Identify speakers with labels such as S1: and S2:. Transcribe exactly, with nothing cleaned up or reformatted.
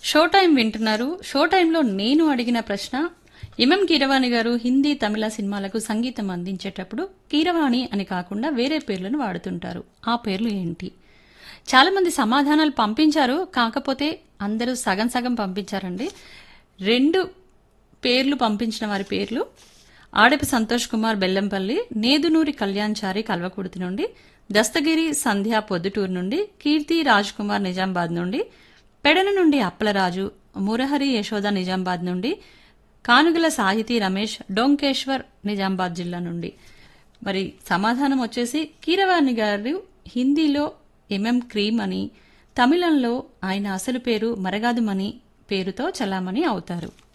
S1: Show time వింటున్నారు. Show టైంలో నేను అడిగిన ప్రశ్న, ఎంఎం కీరవాణి గారు హిందీ తమిళ సినిమాలకు సంగీతం అందించేటప్పుడు కీరవాణి అని కాకుండా వేరే పేర్లను వాడుతుంటారు. ఆ పేర్లు ఏంటి? చాలా మంది సమాధానాలు పంపించారు. కాకపోతే అందరూ సగం సగం పంపించారండి. రెండు పేర్లు పంపించిన వారి పేర్లు ఆడపు సంతోష్ కుమార్ బెల్లంపల్లి, నేదునూరి కళ్యాణ్చారి కల్వకుర్తి నుండి, దస్తగిరి సంధ్య పొద్దుటూరు నుండి, కీర్తి రాజ్ కుమార్ నిజామాబాద్ నుండి, పెడన నుండి అప్పలరాజు, మురహరి యశోద నిజామాబాద్ నుండి, కానుగల సాహితీ రమేష్ డొంకేశ్వర్ నిజామాబాద్ జిల్లా నుండి. మరి సమాధానం వచ్చేసి కీరవాణి గారు హిందీలో ఎంఎం క్రీమ్ అని, తమిళంలో ఆయన అసలు పేరు మరగాదుమణి పేరుతో చలామణి అవుతారు.